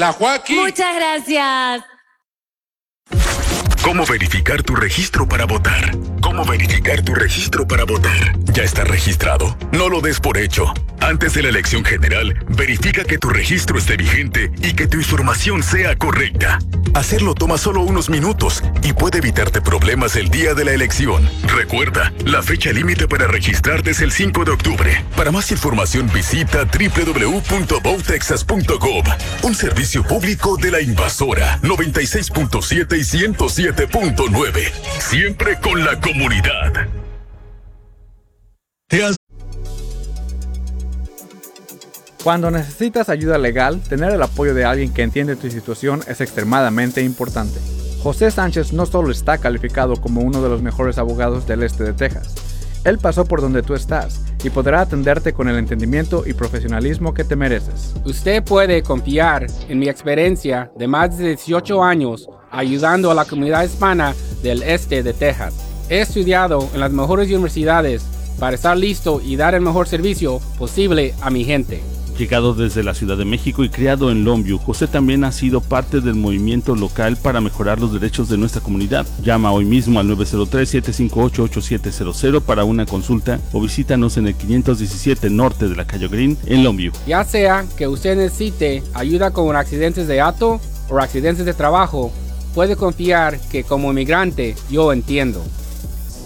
La Joaquín. Muchas gracias. ¿Cómo verificar tu registro para votar? ¿Cómo verificar tu registro para votar? ¿Ya está registrado? No lo des por hecho. Antes de la elección general, verifica que tu registro esté vigente y que tu información sea correcta. Hacerlo toma solo unos minutos y puede evitarte problemas el día de la elección. Recuerda, la fecha límite para registrarte es el 5 de octubre. Para más información visita www.votexas.gov. Un servicio público de la Invasora 96.7 y 107.9. Siempre con la comunidad. Cuando necesitas ayuda legal, tener el apoyo de alguien que entiende tu situación es extremadamente importante. José Sánchez no solo está calificado como uno de los mejores abogados del este de Texas, él pasó por donde tú estás y podrá atenderte con el entendimiento y profesionalismo que te mereces. Usted puede confiar en mi experiencia de más de 18 años ayudando a la comunidad hispana del este de Texas. He estudiado en las mejores universidades para estar listo y dar el mejor servicio posible a mi gente. Llegado desde la Ciudad de México y criado en Longview, José también ha sido parte del movimiento local para mejorar los derechos de nuestra comunidad. Llama hoy mismo al 903-758-8700 para una consulta o visítanos en el 517 norte de la calle Green en Longview. Ya sea que usted necesite ayuda con accidentes de auto o accidentes de trabajo, puede confiar que como inmigrante yo entiendo.